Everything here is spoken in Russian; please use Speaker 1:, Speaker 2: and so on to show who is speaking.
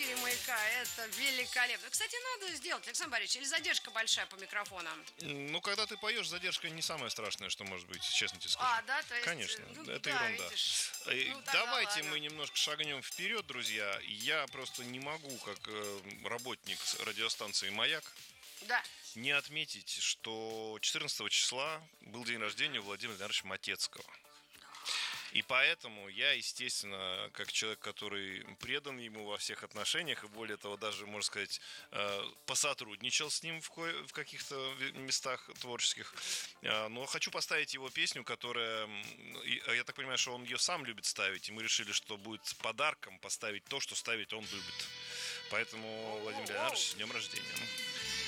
Speaker 1: эфире «Маяка». Это великолепно. Кстати, надо сделать, Александр Борисович, или задержка большая по микрофонам?
Speaker 2: Ну, когда ты поешь, задержка не самое страшное, что может быть, честно тебе скажу.
Speaker 1: Да, то есть...
Speaker 2: Конечно,
Speaker 1: ну,
Speaker 2: это
Speaker 1: да,
Speaker 2: ерунда.
Speaker 1: видишь.
Speaker 2: Давайте
Speaker 1: ладно.
Speaker 2: мы немножко шагнем вперед, друзья. Я просто не могу, как работник радиостанции «Маяк»,
Speaker 1: Да.
Speaker 2: не отметить, что 14 числа был день рождения Владимира Владимировича Матецкого. И поэтому я, естественно, как человек, который предан ему во всех отношениях, и более того, даже, можно сказать, посотрудничал с ним в каких-то местах творческих, но хочу поставить его песню, которая, я так понимаю, что он ее сам любит ставить, и мы решили, что будет подарком поставить то, что ставить он любит. Поэтому, Владимир Леонидович, с днем рождения.